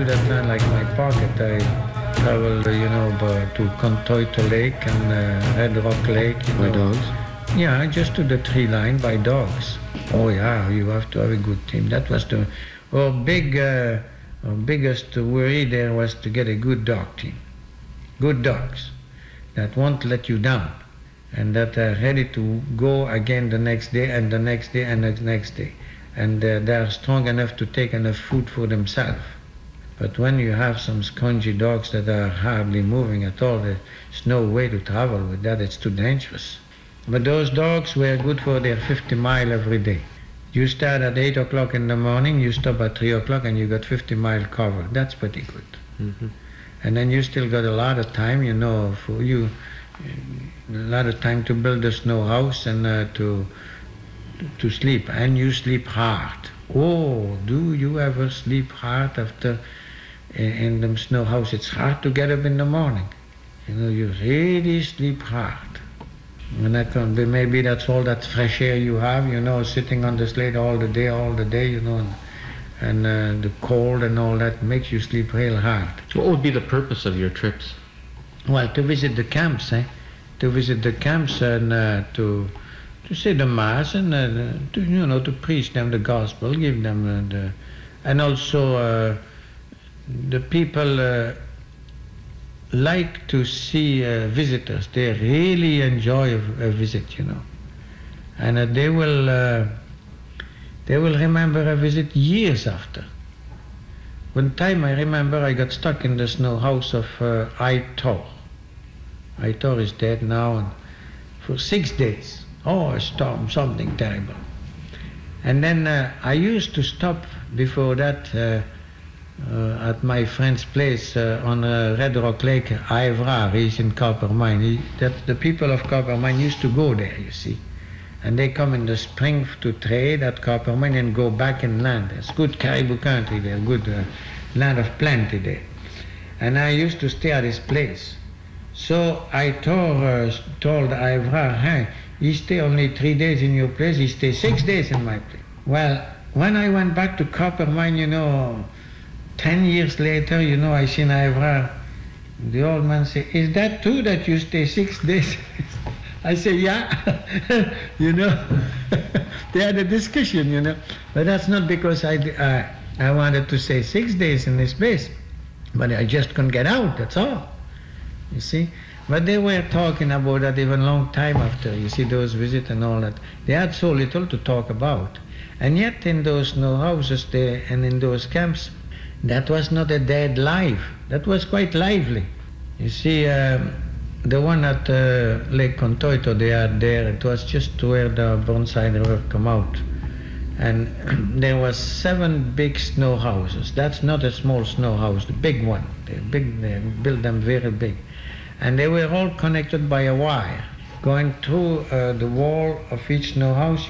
that time like my pocket. I travel, to Contoito Lake and Red Rock Lake. By dogs? Yeah, just to the tree line by dogs. Oh yeah, you have to have a good team. That was our biggest worry there was to get a good dog team. Good dogs that won't let you down and that are ready to go again the next day and the next day and the next day. And they are strong enough to take enough food for themselves. But when you have some scrunchy dogs that are hardly moving at all, there's no way to travel with that. It's too dangerous. But those dogs were good for their 50 mile every day. You start at 8 o'clock in the morning, you stop at 3 o'clock, and you got 50-mile cover. That's pretty good. Mm-hmm. And then you still got a lot of time, for you, a lot of time to build a snow house and to sleep. And you sleep hard. Oh, do you ever sleep hard after in the snow house? It's hard to get up in the morning. You really sleep hard. And that can be, maybe that's all that fresh air you have, sitting on the sled all the day, and the cold and all that makes you sleep real hard. What would be the purpose of your trips? Well, to visit the camps, To visit the camps and to say the mass and to preach them the gospel, give them and also the people like to see visitors. They really enjoy a visit, and they will remember a visit years after. One time I remember I got stuck in the snow house of Aitor. Aitor is dead now, and for 6 days. Oh, a storm, something terrible. And then I used to stop before that at my friend's place on Red Rock Lake, Aivrar. He's in Copper Mine. The people of Copper Mine used to go there, you see. And they come in the spring to trade at Copper Mine and go back inland. It's good caribou country there, good land of plenty there. And I used to stay at his place. So I told Aivrar, hey, he stay only 3 days in your place, he stay 6 days in my place. Well, when I went back to Copper Mine, 10 years later, I seen Aivrar. The old man say, is that true that you stay 6 days? I say, yeah. They had a discussion, But that's not because I wanted to stay 6 days in this place. But I just couldn't get out, that's all. You see? But they were talking about that even a long time after, you see, those visits and all that. They had so little to talk about. And yet in those snow houses there and in those camps, that was not a dead life. That was quite lively. You see, the one at Lake Contoito, they are there. It was just where the Burnside River come out. And there was 7 big snow houses. That's not a small snow house, the big one. They built them very big. And they were all connected by a wire. Going through the wall of each snow house,